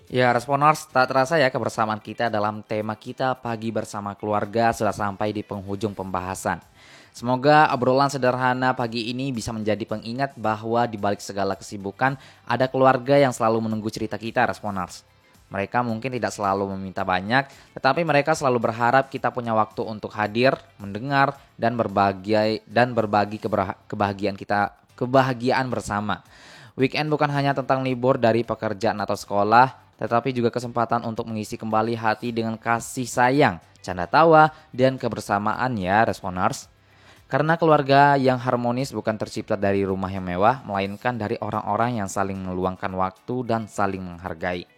Ya, Responers, tak terasa ya kebersamaan kita dalam tema kita pagi bersama keluarga sudah sampai di penghujung pembahasan. Semoga obrolan sederhana pagi ini bisa menjadi pengingat bahwa di balik segala kesibukan ada keluarga yang selalu menunggu cerita kita, Responers. Mereka mungkin tidak selalu meminta banyak, tetapi mereka selalu berharap kita punya waktu untuk hadir, mendengar, dan berbagi kebahagiaan bersama. Weekend bukan hanya tentang libur dari pekerjaan atau sekolah, tetapi juga kesempatan untuk mengisi kembali hati dengan kasih sayang, canda tawa, dan kebersamaan ya, Responers. Karena keluarga yang harmonis bukan tercipta dari rumah yang mewah, melainkan dari orang-orang yang saling meluangkan waktu dan saling menghargai.